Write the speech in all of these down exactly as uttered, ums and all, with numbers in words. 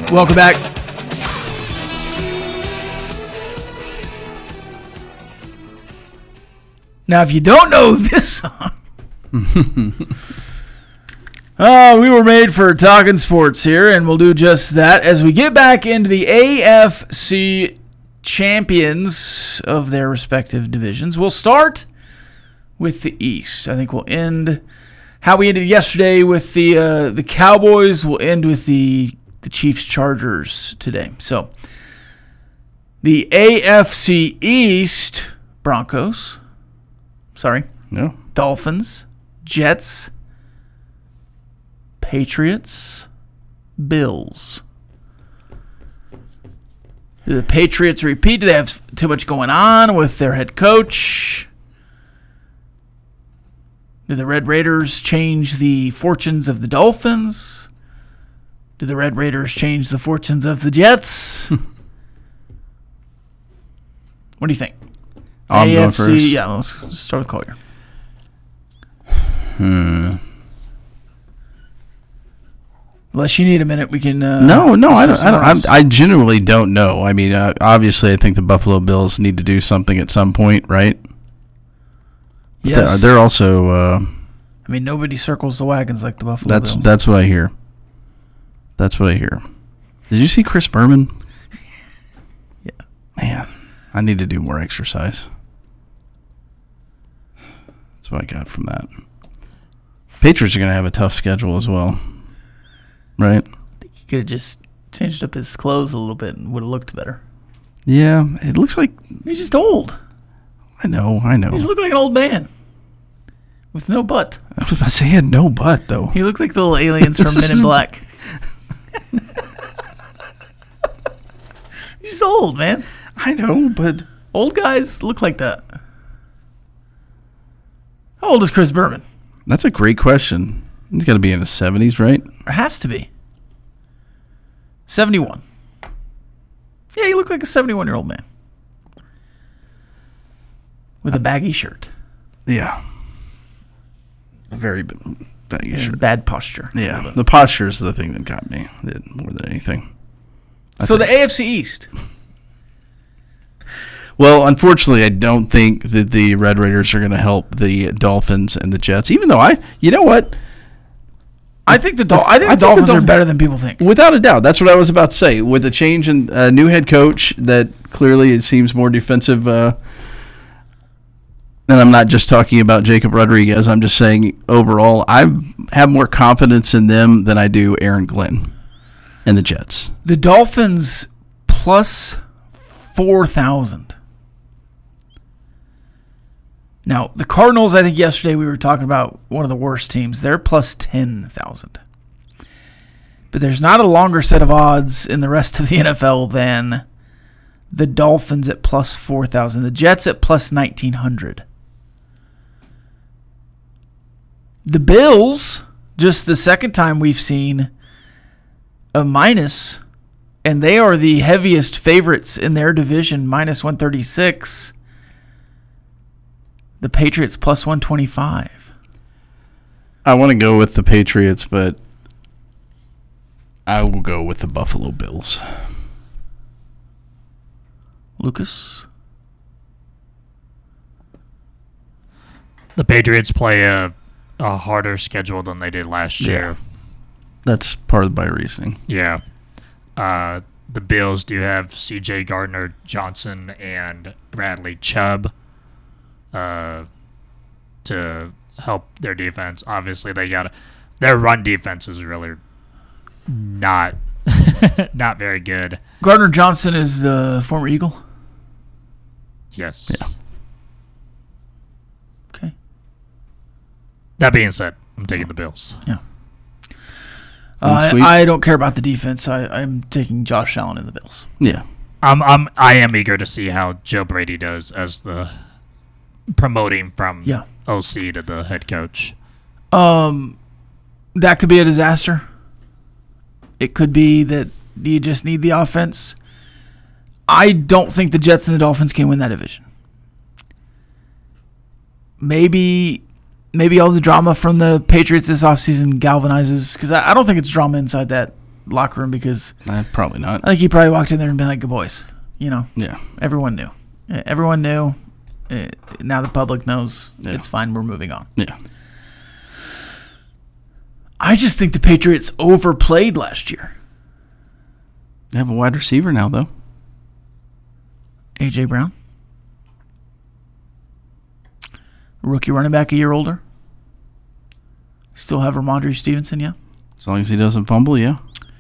Welcome back. Now, if you don't know this song, uh, we were made for talking sports here, and we'll do just that as we get back into the A F C champions of their respective divisions. We'll start with the East. I think we'll end how we ended yesterday with the uh, the Cowboys. We'll end with the the Chiefs Chargers today. So the A F C East, Broncos, sorry, no, Dolphins, Jets, Patriots, Bills. Do the Patriots repeat? Do they have too much going on with their head coach? Do the Red Raiders change the fortunes of the Dolphins? Do the Red Raiders change the fortunes of the Jets? What do you think? I'm A F C, going first. Yeah, let's, let's start with Collier. Hmm. Unless you need a minute, we can. Uh, No, no, I don't. discuss I don't. I'm, ours. I genuinely don't know. I mean, uh, obviously, I think the Buffalo Bills need to do something at some point, right? But Yes. They're, they're also. Uh, I mean, nobody circles the wagons like the Buffalo that's Bills. that's what I hear. That's what I hear. Did you see Chris Berman? Yeah. Man, I need to do more exercise. That's what I got from that. Patriots are going to have a tough schedule as well, right? He could have just changed up his clothes a little bit and would have looked better. Yeah, it looks like. He's just old. I know, I know. He's looking like an old man with no butt. I was about to say he had no butt, though. He looked like the little aliens from Men in Black. He's old, man. I know, but Old guys look like that. How old is Chris Berman? that's a great question. He's got to be in his seventies, right? Or has to be. seventy-one. Yeah, you look like a seventy-one-year-old man. With a baggy shirt. Yeah. Very b- baggy And shirt. bad posture. Yeah, the posture is the thing that got me that- more than anything. I So think. the A F C East. Well, unfortunately, I don't think that the Red Raiders are going to help the Dolphins and the Jets. Even though I, you know what, I think the Dol- I think I the think the Dolphins are Dolphins- better than people think. without a doubt, that's what I was about to say. With a change in a new head coach, that clearly it seems more defensive. Uh, and I'm not just talking about Jacob Rodriguez. I'm just saying overall, I have more confidence in them than I do Aaron Glenn and the Jets. The Dolphins plus four thousand. Now, the Cardinals, I think yesterday we were talking about one of the worst teams. They're plus ten thousand. But there's not a longer set of odds in the rest of the N F L than the Dolphins at plus four thousand. The Jets at plus nineteen hundred. The Bills, just the second time we've seen a minus, and they are the heaviest favorites in their division, minus one thirty-six. The Patriots plus one twenty-five. I want to go with the Patriots, but I will go with the Buffalo Bills. Lucas? The Patriots play a, a harder schedule than they did last year. That's part of my reasoning. Yeah. Uh, the Bills do have C J Gardner Johnson and Bradley Chubb uh, to help their defense. Obviously, they got their run defense is really not not very good. Gardner Johnson is the former Eagle. Yes. Yeah. Okay. That being said, I'm taking the Bills. Yeah. Uh, Sweet. I, I don't care about the defense. I, I'm taking Josh Allen and the Bills. Yeah. I'm I'm I am eager to see how Joe Brady does as the promoting from Yeah. O C to the head coach. Um, that could be a disaster. It could be that you just need the offense. I don't think the Jets and the Dolphins can win that division. Maybe maybe all the drama from the Patriots this offseason galvanizes, because I, I don't think it's drama inside that locker room because Uh, probably not. I think he probably walked in there and been like, "Good boys," you know. Yeah. Everyone knew. Uh, Everyone knew. Uh, Now the public knows. Yeah. It's fine. We're moving on. Yeah. I just think the Patriots overplayed last year. They have a wide receiver now, though. A J. Brown, rookie running back, a year older. Still have Ramondre Stevenson, yeah. As long as he doesn't fumble, yeah.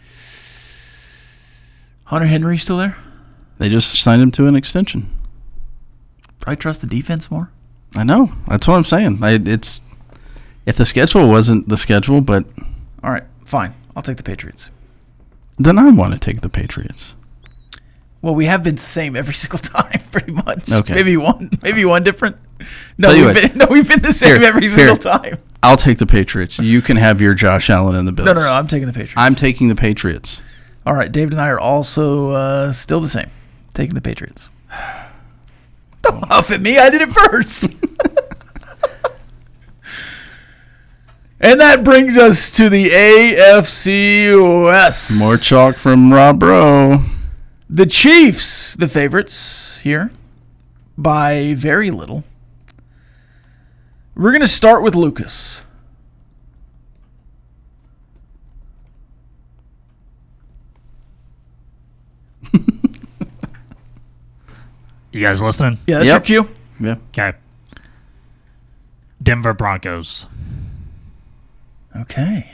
Hunter Henry still there. They just signed him to an extension. Probably trust the defense more. I know. That's what I'm saying. I, it's if the schedule wasn't the schedule, but All right, fine. I'll take the Patriots. then I want to take the Patriots. Well, we have been the same every single time, pretty much. Okay. Maybe one, maybe one different. No, Tell you we've what. been, no, we've been the same Here, every here. single time. I'll take the Patriots. You can have your Josh Allen and the Bills. No, no, no. I'm taking the Patriots. I'm taking the Patriots. All right, David and I are also uh, still the same. Taking the Patriots. Don't huff at me. I did it first. And that brings us to the A F C West. More chalk from Rob Rowe. The Chiefs, the favorites here, by very little. We're going to start with Lucas. You guys listening? Yeah, that's Yep. your cue. Yeah. Okay. Denver Broncos. Okay.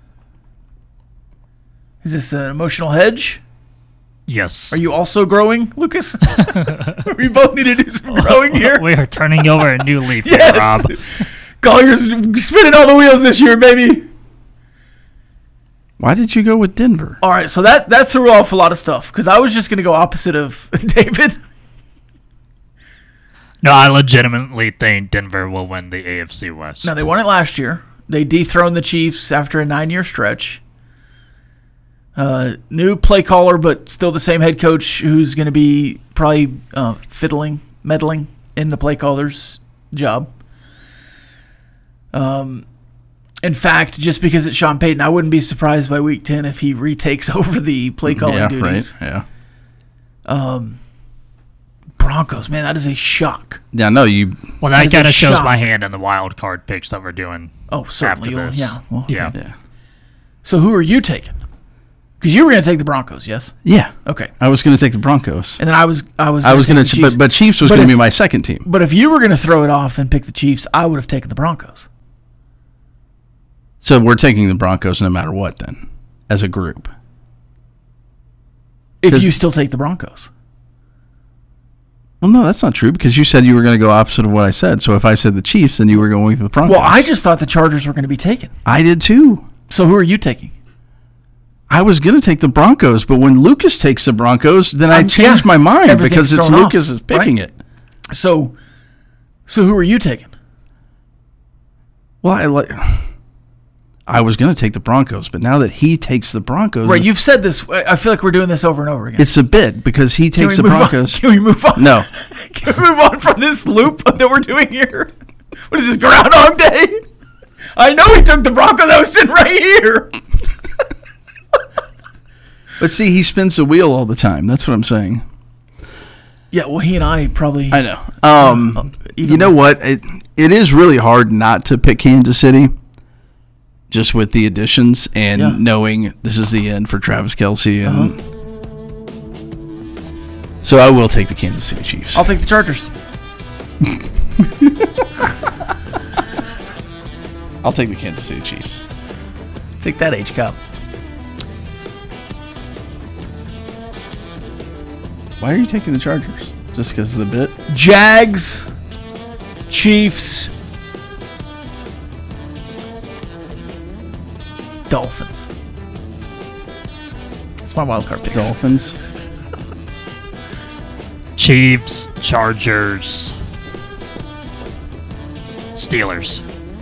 Is this an emotional hedge? Yes. Are you also growing, Lucas? We both need to do some growing here. We are turning over a new leaf Yes. here, Rob. Collier's spinning all the wheels this year, baby. Why did you go with Denver? All right, so that, that threw off a lot of stuff because I was just going to go opposite of David. No, I legitimately think Denver will win the A F C West. Now, they won it last year. They dethroned the Chiefs after a nine-year stretch. Uh, new play caller, but still the same head coach who's going to be probably uh, fiddling, meddling in the play caller's job. Um, in fact, just because it's Sean Payton, I wouldn't be surprised by week ten if he retakes over the play calling yeah, duties. right. Yeah. Broncos, man, that is a shock. Yeah, no, you. Well, That that is kind a of shows shock. my hand in the wild card picks that we're doing. Oh, certainly. After Well, this. yeah. Well, Yeah. Yeah. So who are you taking? Because you were going to take the Broncos, yes? Yeah. Okay. I was going to take the Broncos. And then I was, I was, I was going going to, to, but, but Chiefs was But going to if- be my second team. But if you were going to throw it off and pick the Chiefs, I would have taken the Broncos. So we're taking the Broncos no matter what then, as a group. If 'Cause- you still take the Broncos. Well, no, that's not true because you said you were going to go opposite of what I said. So if I said the Chiefs, then you were going with the Broncos. Well, I just thought the Chargers were going to be taken. I did too. So who are you taking? I was going to take the Broncos, but when Lucas takes the Broncos, then I Um, changed yeah. my mind Everything's because it's thrown Lucas off, is picking right? it. So, so who are you taking? Well, I like. I was going to take the Broncos, but now that he takes the Broncos, Right, you've said this. I feel like we're doing this over and over again. it's a bit because he Can takes we the move on? Broncos. Can we move on? No, Can we move on from this loop that we're doing here? What is this, Groundhog Day? I know he took the Broncos. I was sitting right here. but see, he spins the wheel all the time. That's what I'm saying. Yeah, well, he and I probably. I know. Um, even- you know what? It it is really hard not to pick Kansas City, just with the additions and Yeah. knowing this is the end for Travis Kelce, and Uh-huh. so I will take the Kansas City Chiefs. I'll take the Chargers. I'll take the Kansas City Chiefs. Take that, H-Cup. Why are you taking the Chargers? Just because of the bit? Jags, Chiefs, Dolphins. That's my wild card picks. Dolphins. Chiefs, Chargers, Steelers.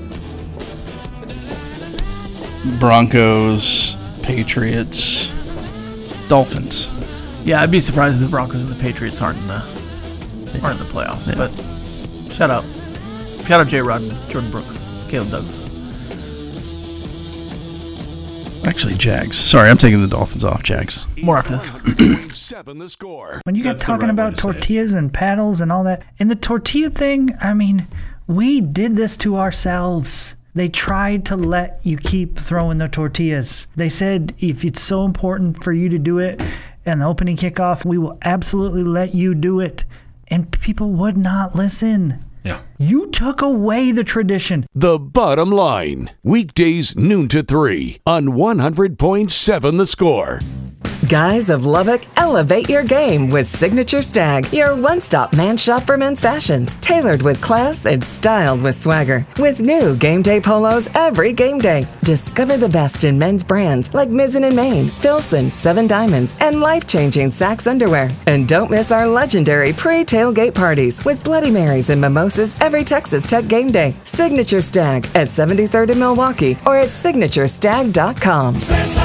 Broncos, Patriots, Dolphins. Yeah, I'd be surprised if the Broncos and the Patriots aren't in the aren't in the playoffs. Yeah. But shout out, shout out J. Rod and Jordan Brooks, Caleb Douglas. Actually, Jags. Sorry, I'm taking the Dolphins off. Jags. More after this. When you get That's the talking right way about to say it. tortillas and paddles and all that, and the tortilla thing, I mean, we did this to ourselves. They tried to let you keep throwing the tortillas. They said if it's so important for you to do it and the opening kickoff, we will absolutely let you do it. And people would not listen. Yeah. You took away the tradition. The Bottom Line. Weekdays noon to three on one hundred point seven The Score. Guys of Lubbock, elevate your game with Signature Stag, your one-stop man shop for men's fashions, tailored with class and styled with swagger. With new game day polos every game day. Discover the best in men's brands like Mizzen and Main, Filson, Seven Diamonds, and life-changing Saks underwear. And don't miss our legendary pre-tailgate parties with Bloody Marys and mimosas every Texas Tech game day. Signature Stag at seventy-third in Milwaukee or at signature stag dot com.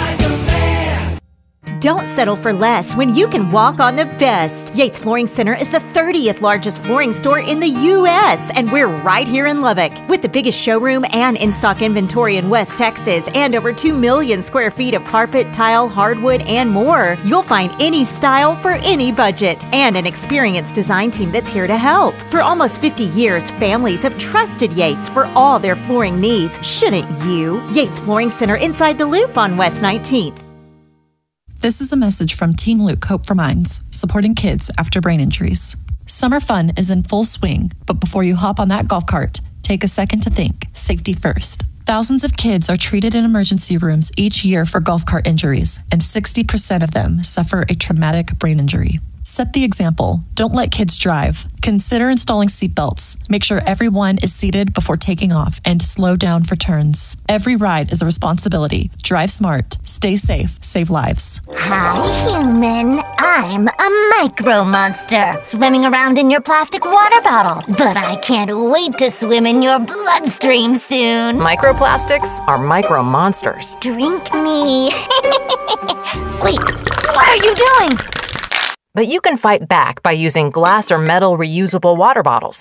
Don't settle for less when you can walk on the best. Yates Flooring Center is the thirtieth largest flooring store in the U S, and we're right here in Lubbock. With the biggest showroom and in-stock inventory in West Texas and over two million square feet of carpet, tile, hardwood, and more, you'll find any style for any budget and an experienced design team that's here to help. For almost fifty years, families have trusted Yates for all their flooring needs. Shouldn't you? Yates Flooring Center inside the Loop on West nineteenth. This is a message from Team Luke Hope for Minds, supporting kids after brain injuries. Summer fun is in full swing, but before you hop on that golf cart, take a second to think. Safety first. Thousands of kids are treated in emergency rooms each year for golf cart injuries, and sixty percent of them suffer a traumatic brain injury. Set the example. Don't let kids drive. Consider installing seatbelts. Make sure everyone is seated before taking off and slow down for turns. Every ride is a responsibility. Drive smart. Stay safe. Save lives. Hi, human. I'm a micro monster, swimming around in your plastic water bottle. But I can't wait to swim in your bloodstream soon. Microplastics are micro monsters. Drink me. Wait, what are you doing? But you can fight back by using glass or metal reusable water bottles.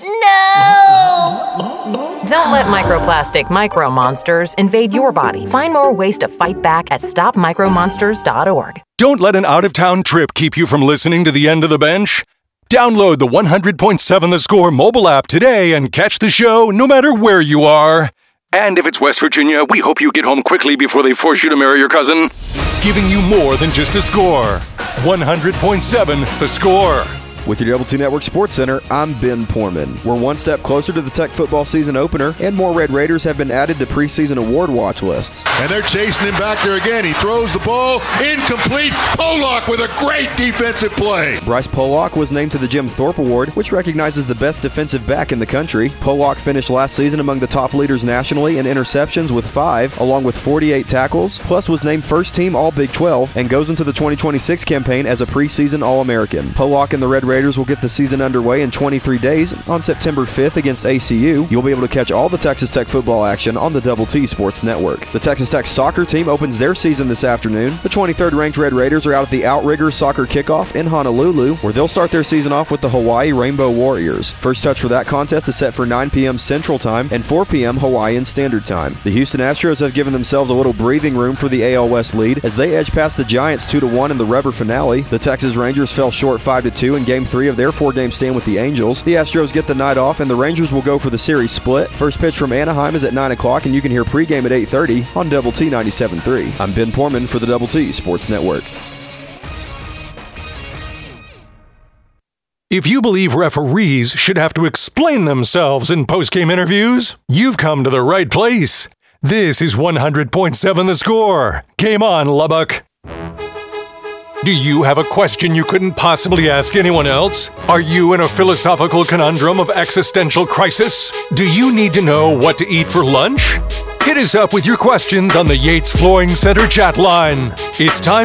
No! Don't let microplastic micro monsters invade your body. Find more ways to fight back at stop micro monsters dot org. Don't let an out-of-town trip keep you from listening to the end of the bench. Download the one hundred point seven The Score mobile app today and catch the show no matter where you are. And if it's West Virginia, we hope you get home quickly before they force you to marry your cousin. Giving you more than just the score. one hundred point seven The Score. With your Double T Network Sports Center, I'm Ben Poorman. We're one step closer to the Tech football season opener, and more Red Raiders have been added to preseason award watch lists. And they're chasing him back there again. He throws the ball, incomplete. Pollock with a great defensive play. Bryce Pollock was named to the Jim Thorpe Award, which recognizes the best defensive back in the country. Pollock finished last season among the top leaders nationally in interceptions with five, along with forty-eight tackles, plus was named first team All-Big twelve and goes into the twenty twenty-six campaign as a preseason All-American. Pollock and the Red Raiders Raiders will get the season underway in twenty-three days on September fifth against A C U. You'll be able to catch all the Texas Tech football action on the Double T Sports Network. The Texas Tech soccer team opens their season this afternoon. The twenty-third ranked Red Raiders are out at the Outriggers Soccer Kickoff in Honolulu, where they'll start their season off with the Hawaii Rainbow Warriors. First touch for that contest is set for nine p.m. Central Time and four p.m. Hawaiian Standard Time. The Houston Astros have given themselves a little breathing room for the A L West lead as they edge past the Giants two to one in the rubber finale. The Texas Rangers fell short five to two in Game three of their four-game stand with the Angels. The Astros get the night off, and the Rangers will go for the series split. First pitch from Anaheim is at nine o'clock, and you can hear pregame at eight thirty on Double T ninety-seven point three. I'm Ben Poorman for the Double T Sports Network. If you believe referees should have to explain themselves in post-game interviews, you've come to the right place. This is one hundred point seven The Score. Game on, Lubbock. Do you have a question you couldn't possibly ask anyone else? Are you in a philosophical conundrum of existential crisis? Do you need to know what to eat for lunch? Hit us up with your questions on the Yates Flooring Center chat line. It's time